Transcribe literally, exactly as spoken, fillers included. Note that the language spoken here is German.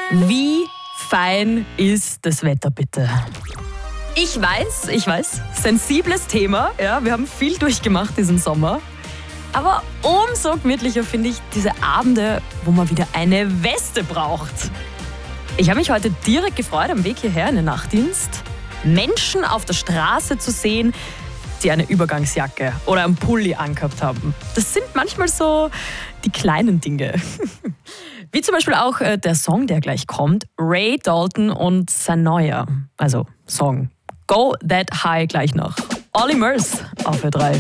Wie fein ist das Wetter bitte? Ich weiß, ich weiß, sensibles Thema. Ja, wir haben viel durchgemacht diesen Sommer. Aber umso gemütlicher finde ich diese Abende, wo man wieder eine Weste braucht. Ich habe mich heute direkt gefreut, am Weg hierher in den Nachtdienst, Menschen auf der Straße zu sehen, die eine Übergangsjacke oder einen Pulli angehabt haben. Das sind manchmal so die kleinen Dinge. Wie zum Beispiel auch äh, der Song, der gleich kommt, Ray Dalton und sein neuer, also Song Go That High gleich noch. Olly Murs auf Ö drei.